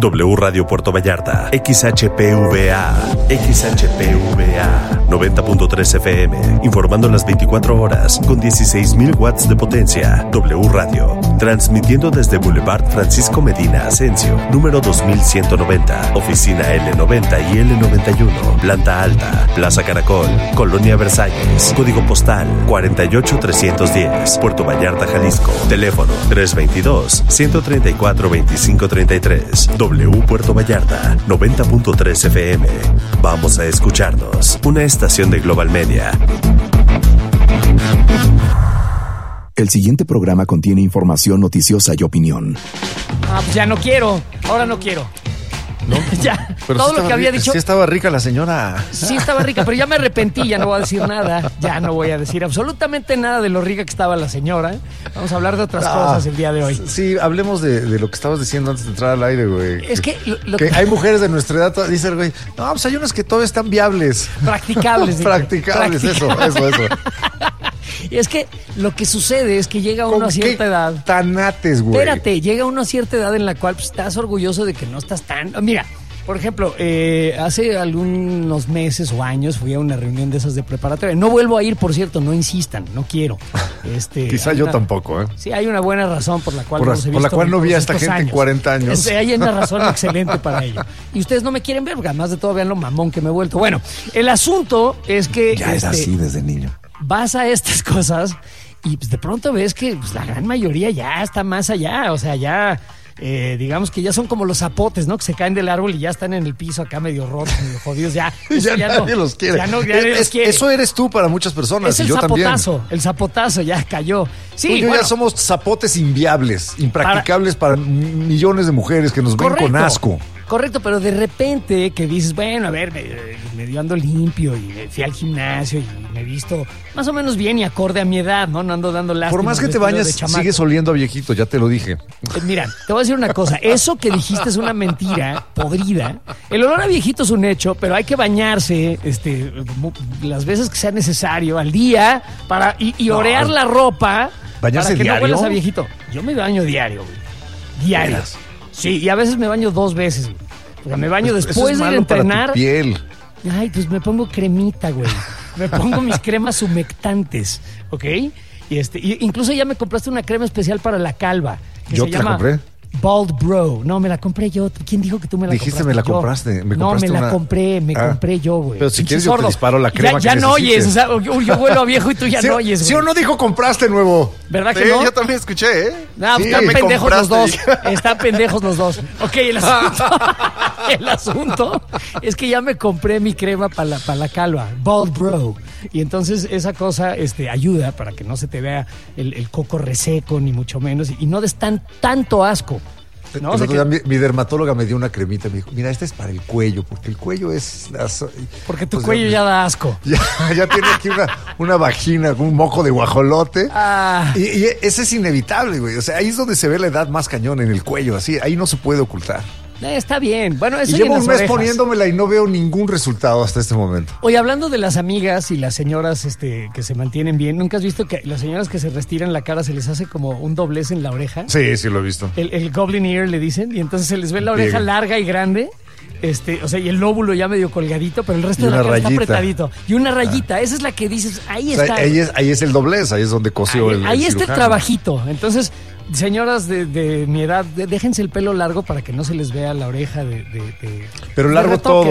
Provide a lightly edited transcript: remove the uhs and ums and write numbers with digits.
W Radio Puerto Vallarta, XHPVA, 90.3 FM, informando las 24 horas con 16,000 watts de potencia. W Radio, transmitiendo desde Boulevard Francisco Medina Asensio, número 2190, oficina L90 y L91, planta alta, Plaza Caracol, Colonia Versalles, código postal 48310, Puerto Vallarta, Jalisco, teléfono 322-134-2533, W Puerto Vallarta, 90.3 FM. Vamos a escucharnos, una estación de Global Media. El siguiente programa contiene información noticiosa y opinión. Pues ya no quiero, ahora no quiero. ¿No? Ya, pero todo sí lo que había dicho. Sí estaba rica la señora. Sí estaba rica, pero ya me arrepentí, ya no voy a decir nada. Ya no voy a decir absolutamente nada de lo rica que estaba la señora. Vamos a hablar de otras cosas el día de hoy. Sí, hablemos de lo que estabas diciendo antes de entrar al aire, güey. Es que... que hay mujeres de nuestra edad, dice el güey, no, pues hay unas que todavía están viables. Practicables. Practicables, eso. Y es que lo que sucede es que llega uno a cierta edad. Tanates, güey. Espérate, llega uno a cierta edad en la cual pues, estás orgulloso de que no estás tan... Mira, por ejemplo, hace algunos meses o años fui a una reunión de esas de preparatoria. No vuelvo a ir, por cierto, no insistan, no quiero. Quizá yo tampoco, ¿eh? Sí, hay una buena razón por la cual por la cual no vi a esta gente en 40 años. Hay una razón excelente para ello. Y ustedes no me quieren ver, porque además de todo vean lo mamón que me he vuelto. Bueno, el asunto es que... Ya era así desde niño. Vas a estas cosas y pues de pronto ves que pues, la gran mayoría ya está más allá, o sea, ya digamos que ya son como los zapotes, ¿no? Que se caen del árbol y ya están en el piso acá medio rotos, medio jodidos, ya nadie los quiere. Nadie los quiere. Eso eres tú para muchas personas. Es el yo zapotazo, también. el zapotazo ya cayó. Sí, tú y yo ya somos zapotes inviables, impracticables para millones de mujeres que nos ven con asco. Correcto, pero de repente que dices, bueno, a ver, medio ando limpio y fui al gimnasio y me he visto más o menos bien y acorde a mi edad, ¿no? No ando dando lástima. Por más que te bañes, sigues oliendo a viejito, ya te lo dije. Mira, te voy a decir una cosa. Eso que dijiste es una mentira podrida. El olor a viejito es un hecho, pero hay que bañarse las veces que sea necesario al día para y orear la ropa. ¿Bañarse para que diario? no huelas a viejito. Yo me baño diario, güey. Diario. Sí, y a veces me baño 2 veces, güey. O sea, me baño después de entrenar. Para tu piel. Ay, pues me pongo cremita, güey. Me pongo mis cremas humectantes, ¿ok? Y incluso ya me compraste una crema especial para la calva. Yo te la compré. Bald Bro. No, me la compré yo. ¿Quién dijo que tú me la compraste? Dijiste, me la compraste. No, me la compré yo, güey. Pero si quieres yo te disparo la crema ya no oyes, o sea, yo vuelo a viejo y tú ya no oyes, güey. ¿Sí o no dijo compraste nuevo? ¿Verdad que no? Yo también escuché, ¿eh? No, sí, están pendejos los dos. Están pendejos los dos. Ok, el asunto es que ya me compré mi crema para la calva, Bald Bro. Y entonces esa cosa ayuda para que no se te vea el coco reseco, ni mucho menos, y no des tanto asco. ¿No? O sea mi dermatóloga me dio una cremita y me dijo, mira, esta es para el cuello, porque el cuello es... Porque tu cuello ya da asco. Ya tiene aquí una vagina con un moco de guajolote. Y ese es inevitable, güey. O sea, ahí es donde se ve la edad más cañón, en el cuello, así. Ahí no se puede ocultar. Está bien. Bueno, eso y llevo un mes poniéndomela y no veo ningún resultado hasta este momento. Oye, hablando de las amigas y las señoras que se mantienen bien, ¿nunca has visto que las señoras que se restiran la cara se les hace como un doblez en la oreja? Sí, sí lo he visto. El goblin ear le dicen, y entonces se les ve la oreja larga y grande. O sea, y el lóbulo ya medio colgadito, pero el resto de la cara está apretadito. Y una rayita, esa es la que dices, ahí está. Ahí es el doblez, ahí es donde cosió el ahí está el cirujano. trabajito. Entonces, señoras de mi edad, déjense el pelo largo para que no se les vea la oreja Pero largo todo,